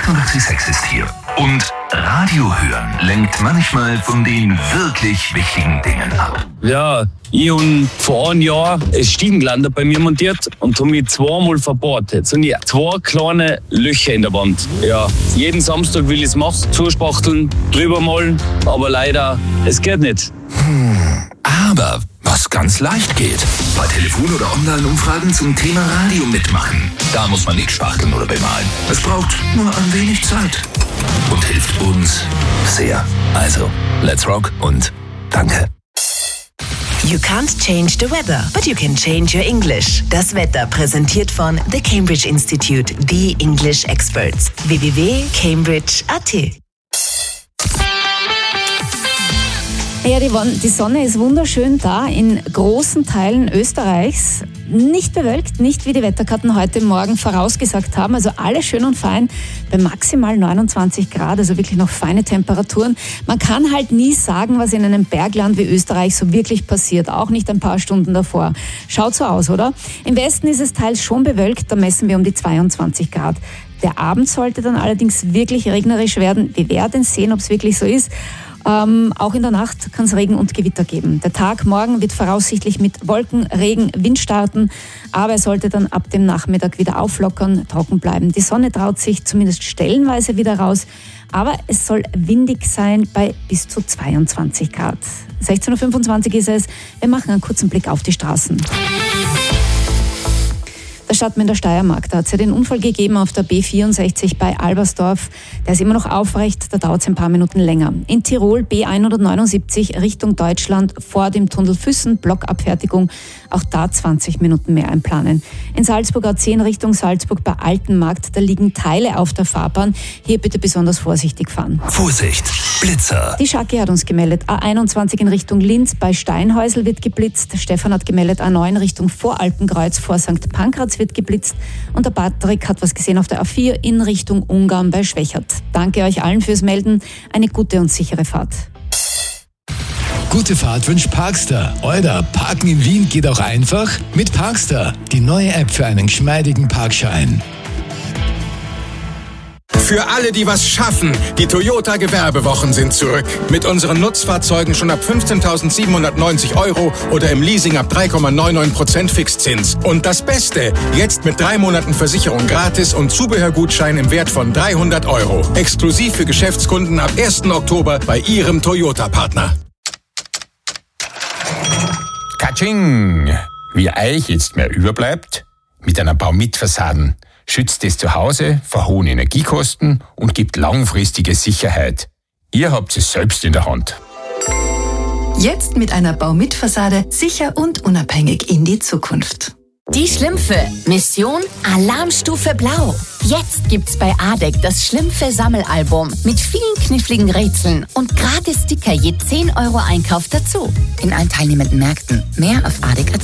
88,6 ist hier. Und Radio hören lenkt manchmal von den wirklich wichtigen Dingen ab. Ja, ich habe vor einem Jahr ein Stiegengeländer bei mir montiert und habe mich zweimal verbohrt. Jetzt habe ich 2 kleine Löcher in der Wand. Ja, jeden Samstag will ich es machen, zuspachteln, drüber malen, aber leider, es geht nicht. Aber was ganz leicht geht. Bei Telefon- oder Online-Umfragen zum Thema Radio mitmachen. Da muss man nicht spachteln oder bemalen. Es braucht nur ein wenig Zeit. Und hilft uns sehr. Also, let's rock und danke. You can't change the weather, but you can change your English. Das Wetter präsentiert von The Cambridge Institute, the English Experts. www.cambridge.at. Ja, die Sonne ist wunderschön da in großen Teilen Österreichs. Nicht bewölkt, nicht wie die Wetterkarten heute Morgen vorausgesagt haben. Also alles schön und fein bei maximal 29 Grad, also wirklich noch feine Temperaturen. Man kann halt nie sagen, was in einem Bergland wie Österreich so wirklich passiert. Auch nicht ein paar Stunden davor. Schaut so aus, oder? Im Westen ist es teils schon bewölkt, da messen wir um die 22 Grad. Der Abend sollte dann allerdings wirklich regnerisch werden. Wir werden sehen, ob es wirklich so ist. Auch in der Nacht kann es Regen und Gewitter geben. Der Tag morgen wird voraussichtlich mit Wolken, Regen, Wind starten, aber er sollte dann ab dem Nachmittag wieder auflockern, trocken bleiben. Die Sonne traut sich zumindest stellenweise wieder raus, aber es soll windig sein bei bis zu 22 Grad. 16.25 Uhr ist es. Wir machen einen kurzen Blick auf die Straßen. Der Stadtmann der Steiermark, da hat es ja den Unfall gegeben auf der B64 bei Albersdorf. Der ist immer noch aufrecht, da dauert es ein paar Minuten länger. In Tirol B179 Richtung Deutschland vor dem Tunnel Füssen, Blockabfertigung, auch da 20 Minuten mehr einplanen. In Salzburg A10 Richtung Salzburg bei Altenmarkt, da liegen Teile auf der Fahrbahn. Hier bitte besonders vorsichtig fahren. Vorsicht, Blitzer. Die Schacki hat uns gemeldet, A21 in Richtung Linz bei Steinhäusl wird geblitzt. Stefan hat gemeldet, A9 Richtung Voralpenkreuz vor St. Pankraz wird geblitzt und der Patrick hat was gesehen auf der A4 in Richtung Ungarn bei Schwächert. Danke euch allen fürs Melden. Eine gute und sichere Fahrt. Gute Fahrt wünscht Parkster. Euer Parken in Wien geht auch einfach mit Parkster. Die neue App für einen geschmeidigen Parkschein. Für alle, die was schaffen, die Toyota Gewerbewochen sind zurück. Mit unseren Nutzfahrzeugen schon ab 15.790 € oder im Leasing ab 3,99% Fixzins. Und das Beste, jetzt mit 3 Monaten Versicherung gratis und Zubehörgutschein im Wert von 300 €. Exklusiv für Geschäftskunden ab 1. Oktober bei Ihrem Toyota-Partner. Katsching! Wie euch jetzt mehr überbleibt, mit einer Baumitfassaden. Schützt das Zuhause vor hohen Energiekosten und gibt langfristige Sicherheit. Ihr habt es selbst in der Hand. Jetzt mit einer Baumitfassade sicher und unabhängig in die Zukunft. Die Schlümpfe. Mission Alarmstufe Blau. Jetzt gibt's bei ADEC das Schlümpfe-Sammelalbum mit vielen kniffligen Rätseln und gratis Sticker je 10 € Einkauf dazu. In allen teilnehmenden Märkten. Mehr auf adec.at.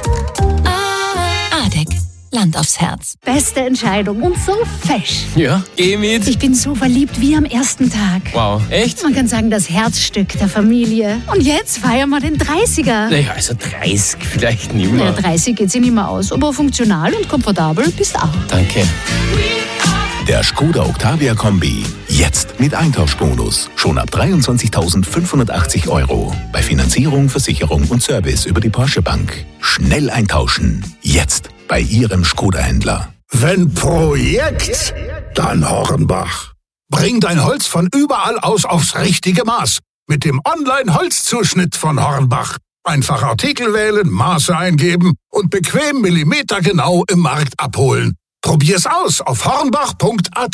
ADEC. Land aufs Herz. Beste Entscheidung und so fesch. Ja, geh mit. Ich bin so verliebt wie am ersten Tag. Wow, echt? Man kann sagen, das Herzstück der Familie. Und jetzt feiern wir den 30er. Naja, also 30 vielleicht nicht mehr. Ja, 30 geht sich nicht mehr aus, aber funktional und komfortabel bist auch. Danke. Der Skoda Octavia Kombi. Jetzt mit Eintauschbonus. Schon ab 23.580 €. Bei Finanzierung, Versicherung und Service über die Porsche Bank. Schnell eintauschen. Jetzt bei Ihrem Skoda-Händler. Wenn Projekt, dann Hornbach. Bring dein Holz von überall aus aufs richtige Maß. Mit dem Online-Holzzuschnitt von Hornbach. Einfach Artikel wählen, Maße eingeben und bequem millimetergenau im Markt abholen. Probier's aus auf hornbach.at.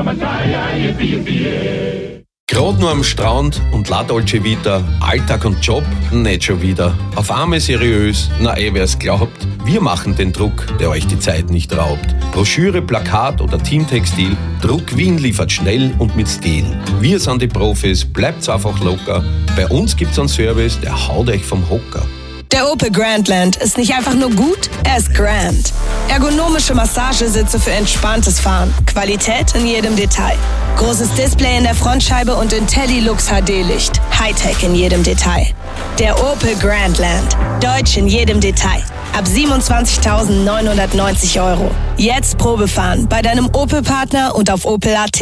Gerade nur am Strand und La Dolce Vita, Alltag und Job, nicht schon wieder. Auf einmal seriös, na wer's glaubt. Wir machen den Druck, der euch die Zeit nicht raubt. Broschüre, Plakat oder Teamtextil, Druck Wien liefert schnell und mit Stil. Wir sind die Profis, bleibt's einfach locker. Bei uns gibt's einen Service, der haut euch vom Hocker. Der Opel Grandland ist nicht einfach nur gut, er ist grand. Ergonomische Massagesitze für entspanntes Fahren. Qualität in jedem Detail. Großes Display in der Frontscheibe und IntelliLux HD-Licht. Hightech in jedem Detail. Der Opel Grandland. Deutsch in jedem Detail. Ab 27.990 €. Jetzt Probefahren bei deinem Opel-Partner und auf Opel.at.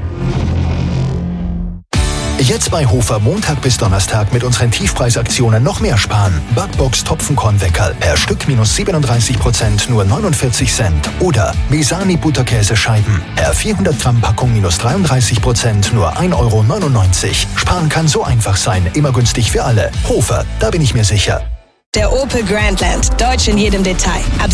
Jetzt bei Hofer Montag bis Donnerstag mit unseren Tiefpreisaktionen noch mehr sparen. Backbox Topfenkornweckerl per Stück minus 37%, nur 49 Cent. Oder Mesani Butterkäsescheiben per 400 Gramm Packung minus 33%, nur 1,99 €. Sparen kann so einfach sein, immer günstig für alle. Hofer, da bin ich mir sicher. Der Opel Grandland. Deutsch in jedem Detail. Ab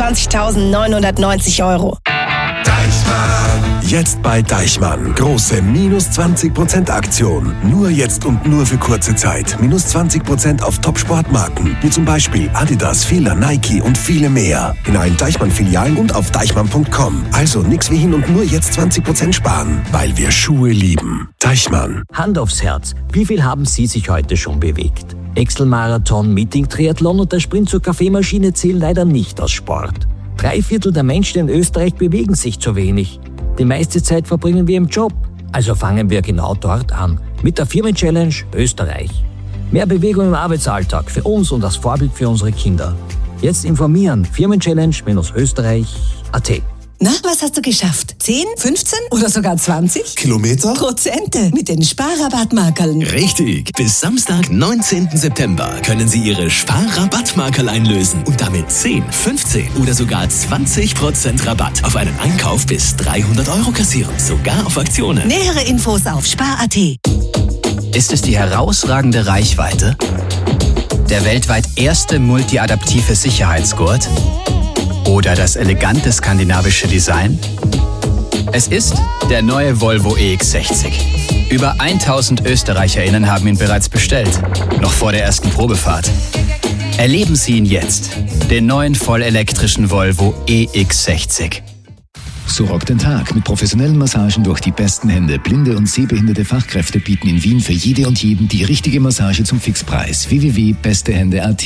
27.990 €. Deichmann. Jetzt bei Deichmann. Große minus 20% Aktion. Nur jetzt und nur für kurze Zeit. Minus 20% auf Top-Sportmarken. Wie zum Beispiel Adidas, Fila, Nike und viele mehr. In allen Deichmann-Filialen und auf deichmann.com. Also nix wie hin und nur jetzt 20% sparen. Weil wir Schuhe lieben. Deichmann. Hand aufs Herz. Wie viel haben Sie sich heute schon bewegt? Excel-Marathon, Meeting-Triathlon und der Sprint zur Kaffeemaschine zählen leider nicht als Sport. 3/4 der Menschen in Österreich bewegen sich zu wenig. Die meiste Zeit verbringen wir im Job. Also fangen wir genau dort an. Mit der Firmen-Challenge Österreich. Mehr Bewegung im Arbeitsalltag für uns und als Vorbild für unsere Kinder. Jetzt informieren. Firmen-Challenge-Österreich.at. Na, was hast du geschafft? 10, 15 oder sogar 20? Kilometer? Prozente mit den Sparrabattmarkerln. Richtig. Bis Samstag, 19. September können Sie Ihre Sparrabattmarkerl einlösen und damit 10, 15 oder sogar 20% Rabatt auf einen Einkauf bis 300 € kassieren. Sogar auf Aktionen. Nähere Infos auf spar.at. Ist es die herausragende Reichweite? Der weltweit erste multiadaptive Sicherheitsgurt? Oder das elegante skandinavische Design? Es ist der neue Volvo EX60. Über 1000 ÖsterreicherInnen haben ihn bereits bestellt, noch vor der ersten Probefahrt. Erleben Sie ihn jetzt, den neuen vollelektrischen Volvo EX60. So rockt den Tag mit professionellen Massagen durch die besten Hände. Blinde und sehbehinderte Fachkräfte bieten in Wien für jede und jeden die richtige Massage zum Fixpreis. www.bestehände.at.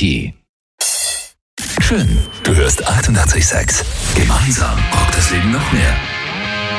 Schön, du hörst 88,6. Gemeinsam rockt das Leben noch mehr.